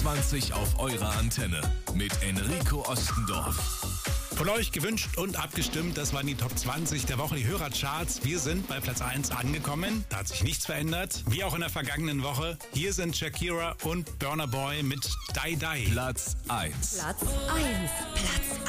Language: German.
20 auf eurer Antenne mit Enrico Ostendorf. Von euch gewünscht und abgestimmt, das waren die Top 20 der Woche, die Hörercharts. Wir sind bei Platz 1 angekommen, da hat sich nichts verändert, wie auch in der vergangenen Woche. Hier sind Shakira und Burna Boy mit Die Die. Platz 1. Platz 1. Platz